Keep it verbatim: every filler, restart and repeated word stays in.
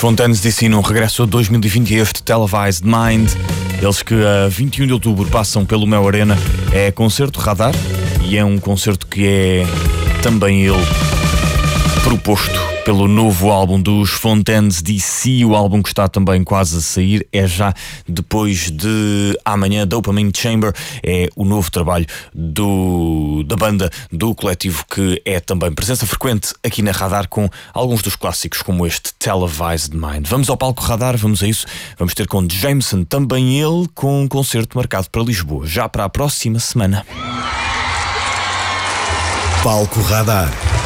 Fontaines D C num regresso a dois mil e vinte, este Televised Mind. Eles que a vinte e um de outubro passam pelo Mel Arena. É concerto Radar e é um concerto que é também ele proposto pelo novo álbum dos Fontaines D C. O álbum que está também quase a sair é já depois de amanhã. Dopamine Chamber é o novo trabalho do, da banda, do coletivo, que é também presença frequente aqui na Radar, com alguns dos clássicos como este Televised Mind. Vamos ao palco Radar, vamos a isso. Vamos ter com Jameson, também ele, com um concerto marcado para Lisboa, já para a próxima semana. Palco Radar.